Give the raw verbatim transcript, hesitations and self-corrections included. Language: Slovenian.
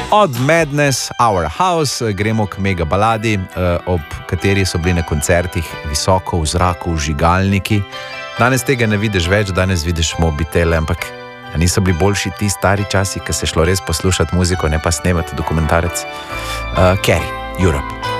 Od Madness, Our House, gremo k mega baladi, ob kateri so bili na koncertih visoko v zraku vžigalniki. Danes tega ne vidiš več, danes vidiš mobitele, ampak niso bili boljši ti stari časi, ko se šlo res poslušati muziko, ne pa snemati dokumentarec. Uh, Carrie, Europe.